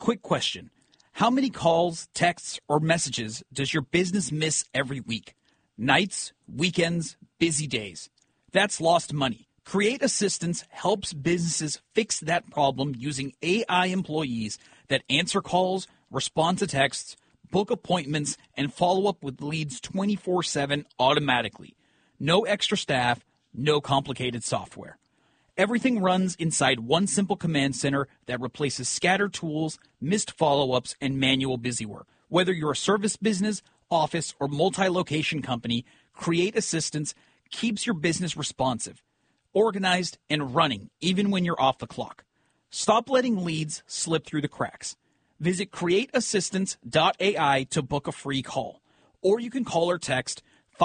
Quick question. How many calls, texts, or messages does your business miss every week? Nights, weekends, busy days. That's lost money. Create Assistance helps businesses fix that problem using AI employees that answer calls, respond to texts, book appointments, and follow up with leads 24/7 automatically. No extra staff, no complicated software. Everything runs inside one simple command center that replaces scattered tools, missed follow-ups, and manual busywork. Whether you're a service business, office, or multi-location company, Create Assistance keeps your business responsive, organized, and running even when you're off the clock. Stop letting leads slip through the cracks. Visit createassistance.ai to book a free call. Or you can call or text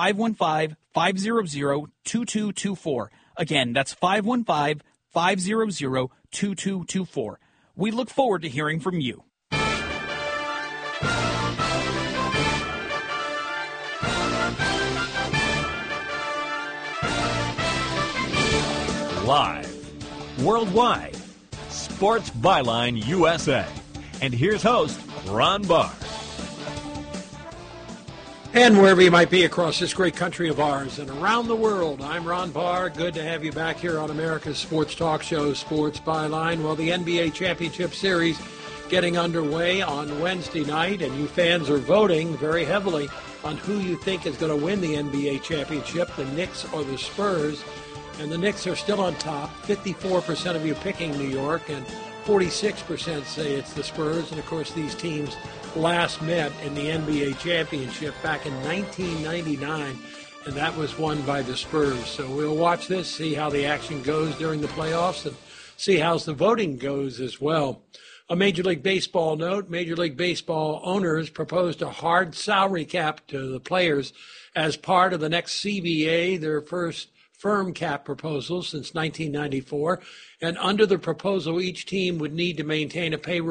515-500-2224. Again, that's 515-500-2224. We look forward to hearing from you. Live, worldwide, Sports Byline USA. And here's host, Ron Barr. And wherever you might be across this great country of ours and around the world, I'm Ron Barr. Good to have you back here on America's sports talk show, Sports Byline. Well, the NBA Championship Series getting underway on Wednesday night, and you fans are voting very heavily on who you think is going to win the NBA Championship, the Knicks or the Spurs. And the Knicks are still on top, 54% of you picking New York, and 46% say it's the Spurs. And, of course, these teams last met in the NBA Championship back in 1999, and that was won by the Spurs. So we'll watch this, see how the action goes during the playoffs, and see how the voting goes as well. A Major League Baseball note, Major League Baseball owners proposed a hard salary cap to the players as part of the next CBA, their first firm cap proposal since 1994. And under the proposal, each team would need to maintain a payroll